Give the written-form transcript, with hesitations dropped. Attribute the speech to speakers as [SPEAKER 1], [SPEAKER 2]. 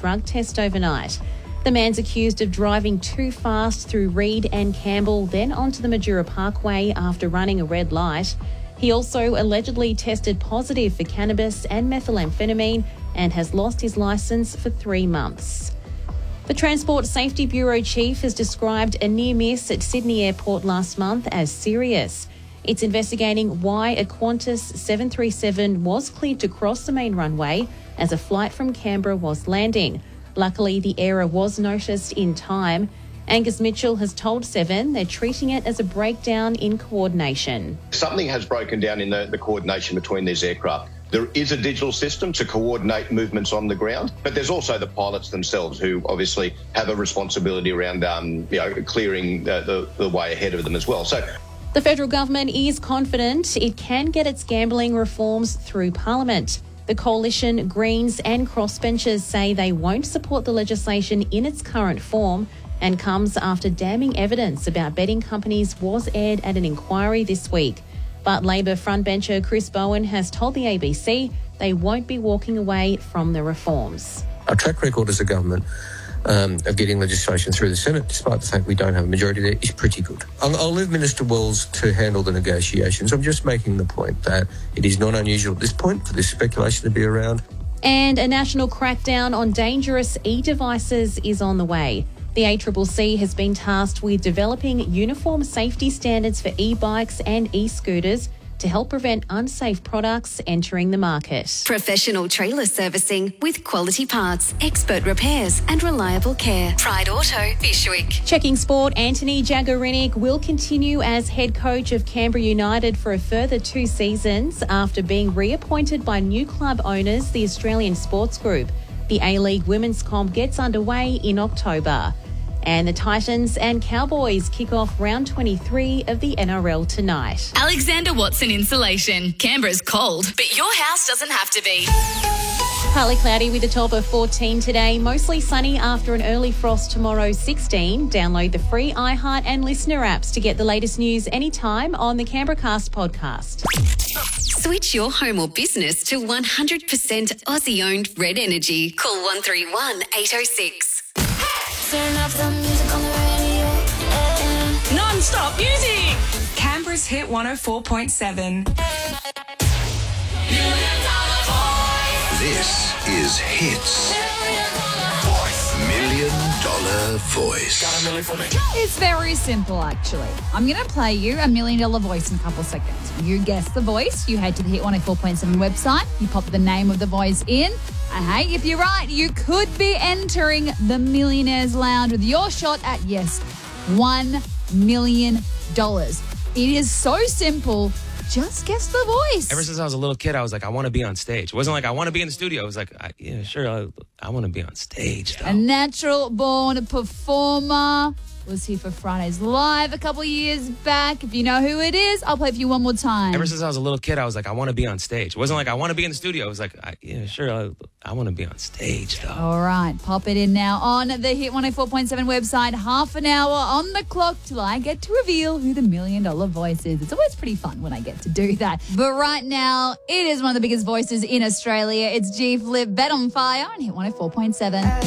[SPEAKER 1] drug test overnight. The man's accused of driving too fast through Reed and Campbell, then onto the Majura Parkway after running a red light. He also allegedly tested positive for cannabis and methamphetamine and has lost his licence for 3 months. The Transport Safety Bureau chief has described a near miss at Sydney Airport last month as serious. It's investigating why a Qantas 737 was cleared to cross the main runway as a flight from Canberra was landing. Luckily, the error was noticed in time. Angus Mitchell has told Seven they're treating it as a breakdown in coordination.
[SPEAKER 2] Something has broken down in the coordination between these aircraft. There is a digital system to coordinate movements on the ground, but there's also the pilots themselves who obviously have a responsibility around clearing the way ahead of them as well. So
[SPEAKER 1] the federal government is confident it can get its gambling reforms through Parliament. The Coalition, Greens and crossbenchers say they won't support the legislation in its current form, and comes after damning evidence about betting companies was aired at an inquiry this week. But Labor frontbencher Chris Bowen has told the ABC they won't be walking away from the reforms.
[SPEAKER 3] Our track record as a government of getting legislation through the Senate, despite the fact we don't have a majority there, is pretty good. I'll leave Minister Wells to handle the negotiations. I'm just making the point that it is not unusual at this point for this speculation to be around.
[SPEAKER 1] And a national crackdown on dangerous e-devices is on the way. The ACCC has been tasked with developing uniform safety standards for e-bikes and e-scooters to help prevent unsafe products entering the market.
[SPEAKER 4] Professional trailer servicing with quality parts, expert repairs and reliable care. Pride Auto, Bishwick.
[SPEAKER 1] Checking sport, Anthony Jagarinic will continue as head coach of Canberra United for a further 2 seasons after being reappointed by new club owners, the Australian Sports Group. The A-League Women's Comp gets underway in October. And the Titans and Cowboys kick off round 23 of the NRL tonight.
[SPEAKER 5] Alexander Watson Insulation. Canberra's cold, but your house doesn't have to be.
[SPEAKER 1] Partly cloudy with a top of 14 today. Mostly sunny after an early frost tomorrow, 16. Download the free iHeart and Listener apps to get the latest news anytime on the Canberra Cast podcast.
[SPEAKER 4] Switch your home or business to 100% Aussie-owned Red Energy. Call 131 806.
[SPEAKER 6] Turn up the music on the radio.
[SPEAKER 5] Non-stop music.
[SPEAKER 7] Canberra's Hit 104.7.
[SPEAKER 8] This is Hits. $1 Million Voice.
[SPEAKER 9] It's very simple, actually. I'm going to play you $1 million voice in a couple of seconds. You guess the voice. You head to the Hit 104.7 website. You pop the name of the voice in. And hey, if you're right, you could be entering the Millionaires Lounge with your shot at, yes, $1 million. It is so simple. Just guess the voice.
[SPEAKER 10] Ever since I was a little kid, I was like, I want to be on stage. It wasn't like I want to be in the studio. It was like, yeah, sure, I want to be on stage, though.
[SPEAKER 9] A natural-born performer. Was here for Fridays Live a couple of years back. If you know who it is, I'll play it for you one more time.
[SPEAKER 10] Ever since I was a little kid, I was like, I want to be on stage. It wasn't like I want to be in the studio. It was like, yeah, sure, I want to be on stage, though.
[SPEAKER 9] All right, pop it in now on the Hit 104.7 website. Half an hour on the clock till I get to reveal who the $1 million voice is. It's always pretty fun when I get to do that. But right now, it is one of the biggest voices in Australia. It's G Flip, Bet on Fire on Hit 104.7.